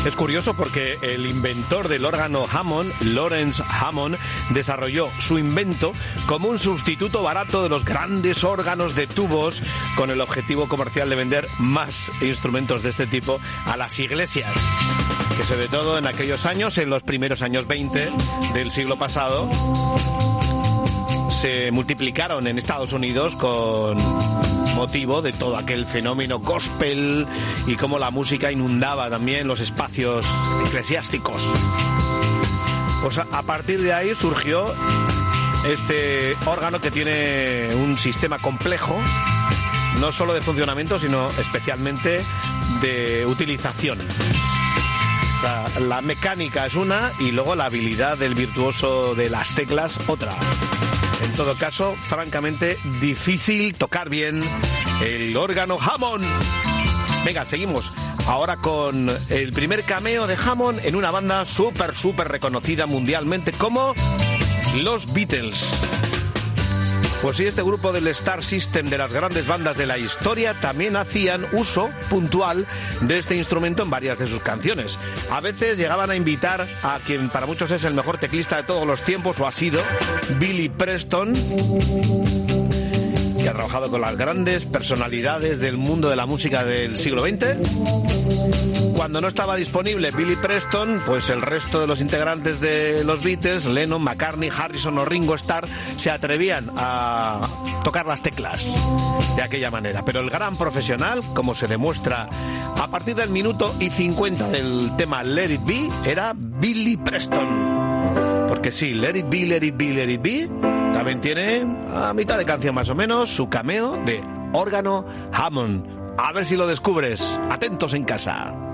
Es curioso porque el inventor del órgano Hammond, Lawrence Hammond, desarrolló su invento como un sustituto barato de los grandes órganos de tubos, con el objetivo comercial de vender más instrumentos de este tipo a las iglesias, que sobre todo en aquellos años, en los primeros años 20 del siglo pasado, se multiplicaron en Estados Unidos con motivo de todo aquel fenómeno gospel y cómo la música inundaba también los espacios eclesiásticos. Pues a partir de ahí surgió este órgano que tiene un sistema complejo, no solo de funcionamiento, sino especialmente de utilización. O sea, la mecánica es una y luego la habilidad del virtuoso de las teclas otra. En todo caso, francamente, difícil tocar bien el órgano Hammond. Venga, seguimos ahora con el primer cameo de Hammond en una banda súper reconocida mundialmente como los Beatles. Pues sí, este grupo del Star System, de las grandes bandas de la historia, también hacían uso puntual de este instrumento en varias de sus canciones. A veces llegaban a invitar a quien para muchos es el mejor teclista de todos los tiempos, o ha sido Billy Preston, que ha trabajado con las grandes personalidades del mundo de la música del siglo XX. Cuando no estaba disponible Billy Preston, pues el resto de los integrantes de los Beatles, Lennon, McCartney, Harrison o Ringo Starr, se atrevían a tocar las teclas de aquella manera. Pero el gran profesional, como se demuestra a partir del minuto y 50 del tema Let It Be, era Billy Preston. Porque sí, Let It Be, Let It Be, Let It Be, también tiene a mitad de canción más o menos su cameo de órgano Hammond. A ver si lo descubres. Atentos en casa.